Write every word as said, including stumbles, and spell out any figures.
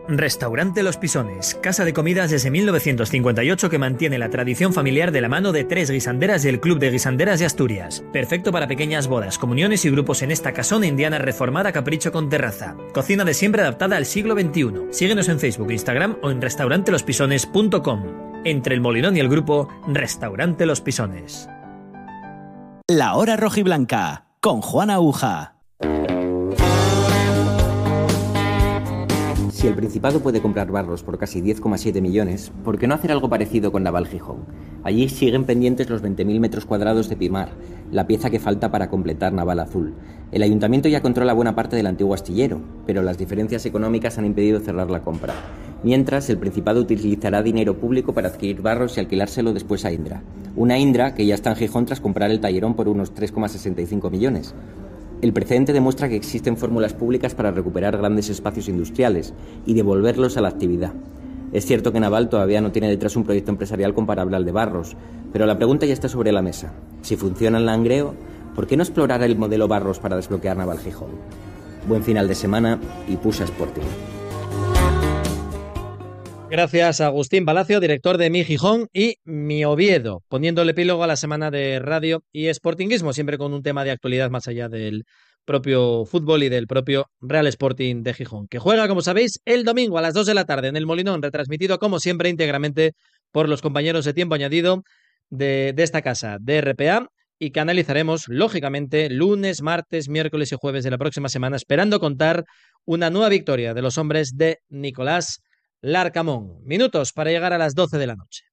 Restaurante Los Pisones, casa de comidas desde mil novecientos cincuenta y ocho que mantiene la tradición familiar de la mano de tres guisanderas del Club de Guisanderas de Asturias. Perfecto para pequeñas bodas, comuniones y grupos en esta casona indiana reformada capricho con terraza. Cocina de siempre adaptada al siglo veintiuno. Síguenos en Facebook, Instagram o en restaurante los pisones punto com. Entre el Molinón y el grupo, Restaurante Los Pisones. La Hora Rojiblanca, con Juan Aguja. Si el Principado puede comprar Barros por casi diez coma siete millones, ¿por qué no hacer algo parecido con Naval Gijón? Allí siguen pendientes los veinte mil metros cuadrados de Pimar, la pieza que falta para completar Naval Azul. El Ayuntamiento ya controla buena parte del antiguo astillero, pero las diferencias económicas han impedido cerrar la compra. Mientras, el Principado utilizará dinero público para adquirir Barros y alquilárselo después a Indra. Una Indra que ya está en Gijón tras comprar el Tallerón por unos tres coma sesenta y cinco millones. El precedente demuestra que existen fórmulas públicas para recuperar grandes espacios industriales y devolverlos a la actividad. Es cierto que Naval todavía no tiene detrás un proyecto empresarial comparable al de Barros, pero la pregunta ya está sobre la mesa. Si funciona el Langreo, ¿por qué no explorar el modelo Barros para desbloquear Naval Gijón? Buen final de semana y Pusa Sporting. Gracias a Agustín Palacio, director de Mi Gijón y Mi Oviedo, poniendo el epílogo a la semana de radio y sportinguismo, siempre con un tema de actualidad más allá del propio fútbol y del propio Real Sporting de Gijón, que juega, como sabéis, el domingo a las dos de la tarde en el Molinón, retransmitido como siempre íntegramente por los compañeros de Tiempo Añadido de, de esta casa, de R P A, y que analizaremos, lógicamente, lunes, martes, miércoles y jueves de la próxima semana, esperando contar una nueva victoria de los hombres de Nicolás Larcamón. Minutos para llegar a las doce de la noche.